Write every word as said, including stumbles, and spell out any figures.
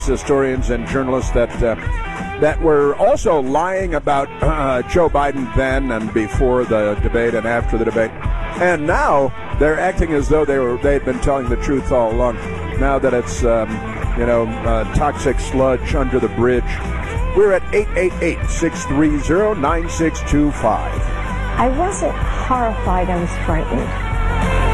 historians and journalists that uh, that were also lying about uh, Joe Biden then and before the debate and after the debate, and now they're acting as though they were they had been telling the truth all along. Now that it's um, you know uh, toxic sludge under the bridge. We're at eight eight eight, six three zero, nine six two five. I wasn't horrified. I was frightened.